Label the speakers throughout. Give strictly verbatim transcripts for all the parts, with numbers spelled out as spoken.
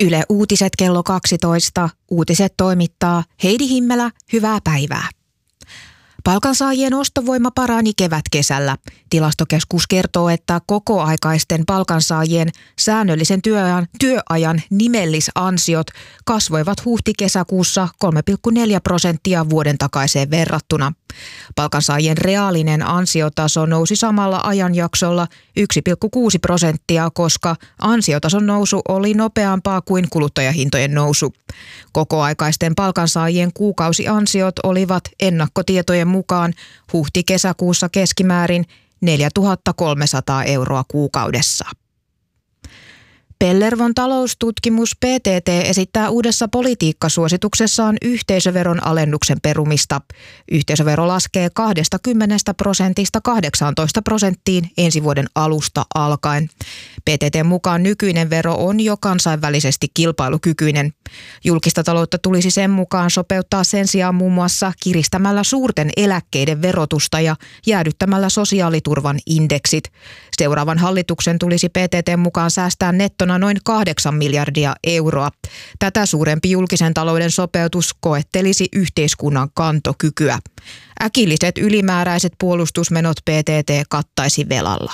Speaker 1: Yle Uutiset kello kaksitoista. Uutiset toimittaa Heidi Himmelä. Hyvää päivää. Palkansaajien ostovoima parani kevätkesällä. Tilastokeskus kertoo, että kokoaikaisten palkansaajien säännöllisen työajan, työajan nimellisansiot kasvoivat huhti-kesäkuussa kolme pilkku neljä prosenttia vuoden takaiseen verrattuna. Palkansaajien reaalinen ansiotaso nousi samalla ajanjaksolla yksi pilkku kuusi prosenttia, koska ansiotason nousu oli nopeampaa kuin kuluttajahintojen nousu. Kokoaikaisten palkansaajien kuukausiansiot olivat ennakkotietojen mukaan huhti-kesäkuussa keskimäärin neljätuhattakolmesataa euroa kuukaudessa. Pellervon taloustutkimus P T T esittää uudessa politiikkasuosituksessaan yhteisöveron alennuksen perumista. Yhteisövero laskee kaksikymmentä prosentista kahdeksantoista prosenttiin ensi vuoden alusta alkaen. P T T:n mukaan nykyinen vero on jo kansainvälisesti kilpailukykyinen. Julkista taloutta tulisi sen mukaan sopeuttaa sen sijaan muun muassa kiristämällä suurten eläkkeiden verotusta ja jäädyttämällä sosiaaliturvan indeksit. Seuraavan hallituksen tulisi P T T:n mukaan säästää nettona noin kahdeksan miljardia euroa. Tätä suurempi julkisen talouden sopeutus koettelisi yhteiskunnan kantokykyä. Äkilliset ylimääräiset puolustusmenot P T T kattaisi velalla.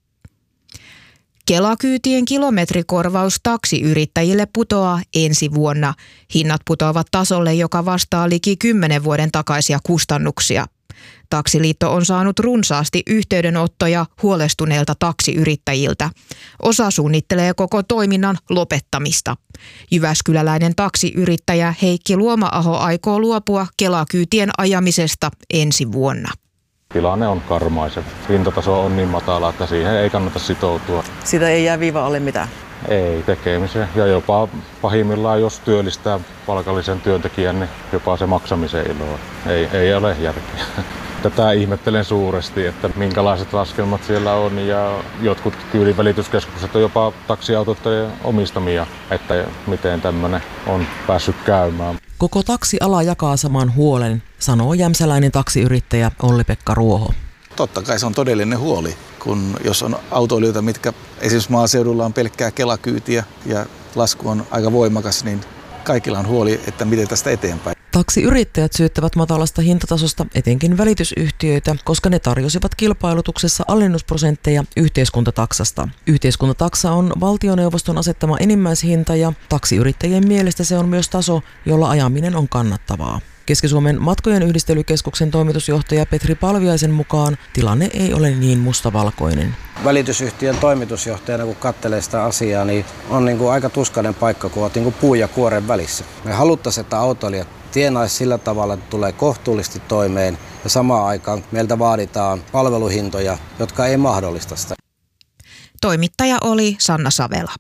Speaker 1: Kela-kyytien kilometrikorvaus taksiyrittäjille putoaa ensi vuonna. Hinnat putoavat tasolle, joka vastaa liki kymmenen vuoden takaisia kustannuksia. Taksiliitto on saanut runsaasti yhteydenottoja huolestuneilta taksiyrittäjiltä. Osa suunnittelee koko toiminnan lopettamista. Jyväskyläläinen taksiyrittäjä Heikki Luoma-aho aikoo luopua Kela-kyytien ajamisesta ensi vuonna.
Speaker 2: Tilanne on karmaiseva. Hintataso on niin matala, että siihen ei kannata sitoutua.
Speaker 3: Siitä ei jää viiva alle mitään?
Speaker 2: Ei tekemiseen. Ja jopa pahimmillaan, jos työllistää palkallisen työntekijän, niin jopa se maksamisen ilo. Ei, ei ole järkeä. Tätä ihmettelen suuresti, että minkälaiset laskelmat siellä on, ja jotkut kyydinvälityskeskukset on jopa taksiautoittajien omistamia, että miten tämmöinen on päässyt käymään.
Speaker 4: Koko taksiala jakaa saman huolen, sanoo jämsäläinen taksiyrittäjä Olli-Pekka Ruoho.
Speaker 5: Totta kai se on todellinen huoli, kun jos on autoilijoita, mitkä esimerkiksi maaseudulla on pelkkää Kela-kyytiä ja lasku on aika voimakas, niin kaikilla on huoli, että miten tästä eteenpäin.
Speaker 4: Taksiyrittäjät syyttävät matalasta hintatasosta etenkin välitysyhtiöitä, koska ne tarjosivat kilpailutuksessa alennusprosentteja yhteiskuntataksasta. Yhteiskuntataksa on valtioneuvoston asettama enimmäishinta ja taksiyrittäjien mielestä se on myös taso, jolla ajaminen on kannattavaa. Keski-Suomen matkojen yhdistelykeskuksen toimitusjohtaja Petri Palviaisen mukaan tilanne ei ole niin mustavalkoinen.
Speaker 6: Välitysyhtiön toimitusjohtajana, kun katselee sitä asiaa, niin on niin kuin aika tuskainen paikka, kun olet niin kuin puun ja kuoren välissä. Me haluttaisiin, että autoilijat tienaisi sillä tavalla, että tulee kohtuullisesti toimeen, ja samaan aikaan meiltä vaaditaan palveluhintoja, jotka ei mahdollista sitä.
Speaker 1: Toimittaja oli Sanna Savela.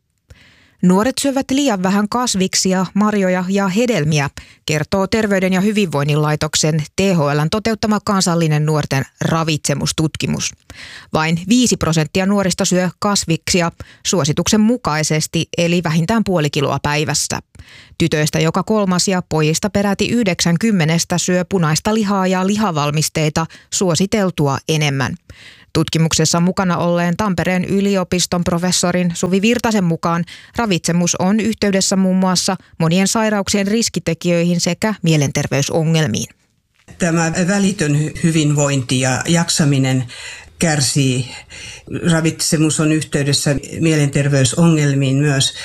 Speaker 1: Nuoret syövät liian vähän kasviksia, marjoja ja hedelmiä, kertoo Terveyden ja hyvinvoinnin laitoksen T H L:n toteuttama kansallinen nuorten ravitsemustutkimus. Vain viisi prosenttia nuorista syö kasviksia suosituksen mukaisesti, eli vähintään puoli kiloa päivässä. Tytöistä joka kolmas ja pojista peräti yhdeksänkymmentä syö punaista lihaa ja lihavalmisteita suositeltua enemmän. Tutkimuksessa mukana olleen Tampereen yliopiston professorin Suvi Virtasen mukaan ravitsemus on yhteydessä muun muassa monien sairauksien riskitekijöihin sekä mielenterveysongelmiin.
Speaker 7: Tämä välitön hyvinvointi ja jaksaminen kärsii. Ravitsemus on yhteydessä mielenterveysongelmiin myös.